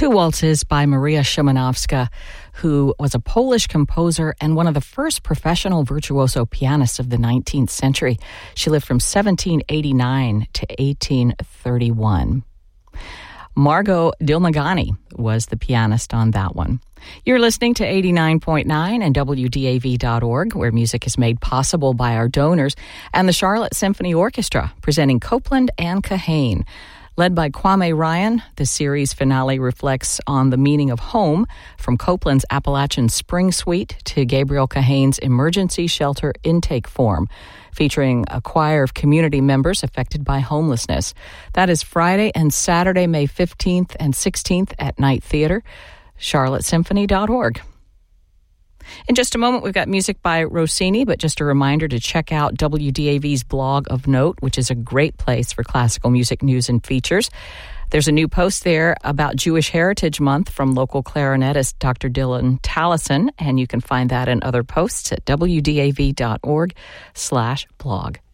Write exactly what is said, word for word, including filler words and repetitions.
Two Waltzes by Maria Szymanowska, who was a Polish composer and one of the first professional virtuoso pianists of the nineteenth century. She lived from seventeen eighty-nine to eighteen thirty-one. Margot Dilmagani was the pianist on that one. You're listening to eighty-nine point nine and W D A V dot org, where music is made possible by our donors, and the Charlotte Symphony Orchestra, presenting Copeland and Kahane. Led by Kwame Ryan, the series finale reflects on the meaning of home, from Copeland's Appalachian Spring Suite to Gabriel Kahane's Emergency Shelter Intake Form, featuring a choir of community members affected by homelessness. That is Friday and Saturday, May fifteenth and sixteenth at Night Theater, charlotte symphony dot org. In just a moment, we've got music by Rossini, but just a reminder to check out W D A V's blog of note, which is a great place for classical music news and features. There's a new post there about Jewish Heritage Month from local clarinetist Doctor Dylan Tallison, and you can find that and other posts at W D A V dot org slash blog.